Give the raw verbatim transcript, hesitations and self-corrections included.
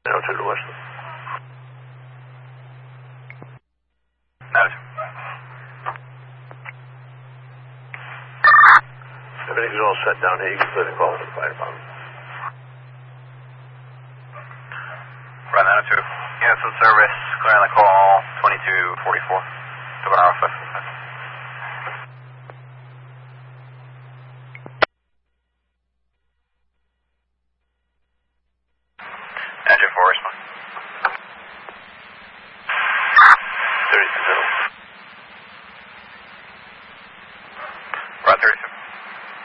nine oh two to West. nine oh two. Everything's all set down here. You can clear the call to the fire department. Right, nine oh two. Units in service, clearing the call, twenty-two forty-four. Took an hour five. Engine four, respond. thirty-two middle.